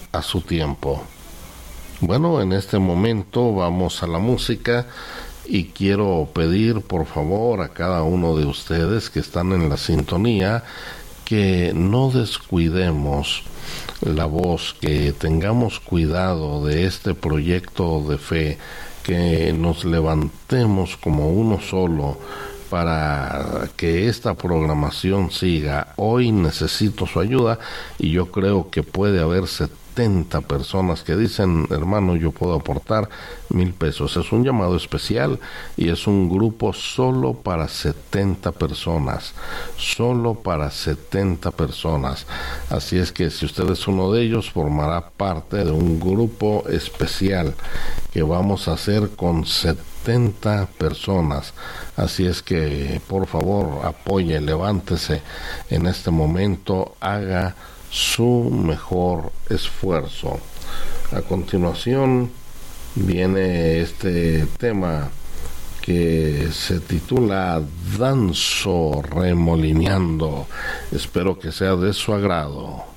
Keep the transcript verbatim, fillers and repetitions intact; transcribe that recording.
a su tiempo. Bueno, en este momento vamos a la música y quiero pedir por favor a cada uno de ustedes que están en la sintonía que no descuidemos la voz, que tengamos cuidado de este proyecto de fe, que nos levantemos como uno solo para que esta programación siga. Hoy necesito su ayuda y yo creo que puede haber setenta personas que dicen, hermano, yo puedo aportar mil pesos. Es un llamado especial y es un grupo solo para setenta personas, solo para setenta personas. Así es que si usted es uno de ellos, formará parte de un grupo especial que vamos a hacer con setenta personas. Así es que por favor apoye, levántese en este momento, haga su mejor esfuerzo. A continuación viene este tema que se titula Danzo Remolineando. Espero que sea de su agrado.